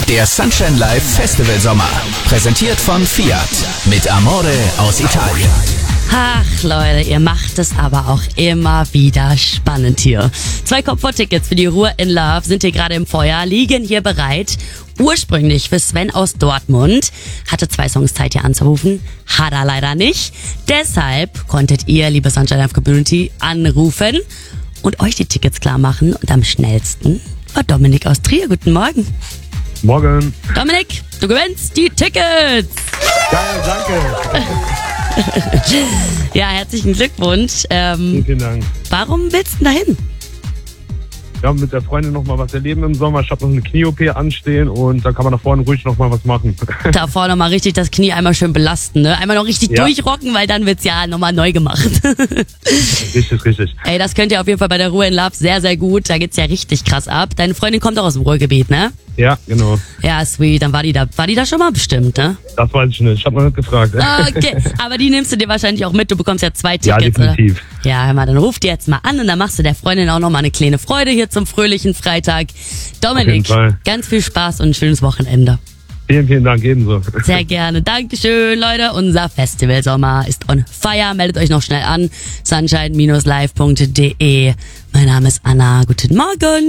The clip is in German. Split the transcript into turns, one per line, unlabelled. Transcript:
Der Sunshine Live Festival Sommer. Präsentiert von Fiat. Mit Amore aus Italien.
Ach Leute, ihr macht es aber auch immer wieder spannend hier. 2 Komforttickets für die Ruhr in Love sind hier gerade im Feuer, liegen hier bereit. Ursprünglich für Sven aus Dortmund. Hatte 2 Songs Zeit hier anzurufen, hat er leider nicht. Deshalb konntet ihr, liebe Sunshine Live Community, anrufen und euch die Tickets klar machen. Und am schnellsten war Dominik aus Trier. Guten Morgen.
Morgen.
Dominik, du gewinnst die Tickets.
Geil, danke.
Ja, herzlichen Glückwunsch.
Vielen Dank.
Warum willst du denn dahin?
Ja, mit der Freundin noch mal was erleben im Sommer. Ich habe noch eine Knie-OP anstehen und da kann man da vorne ruhig noch mal was machen.
Da vorne mal richtig das Knie einmal schön belasten, ne? Einmal noch richtig durchrocken, weil dann wird's ja nochmal neu gemacht.
Richtig.
Ey, das könnt ihr auf jeden Fall bei der Ruhr in Love sehr, sehr gut. Da geht's ja richtig krass ab. Deine Freundin kommt auch aus dem Ruhrgebiet, ne?
Ja, genau.
Ja, sweet. Dann war die da schon mal bestimmt, ne?
Das weiß ich nicht. Ich habe noch nicht gefragt.
Okay, aber die nimmst du dir wahrscheinlich auch mit. Du bekommst ja 2
Ja,
Tickets.
definitiv.
Ja, hör mal, dann ruf die jetzt mal an und dann machst du der Freundin auch noch mal eine kleine Freude hier zum fröhlichen Freitag. Dominik,
Fall.
ganz viel Spaß und ein schönes Wochenende.
Vielen Dank, ebenso.
Sehr gerne. Dankeschön, Leute. Unser Festivalsommer ist on fire. Meldet euch noch schnell an. sunshine-live.de. Mein Name ist Anna. Guten Morgen.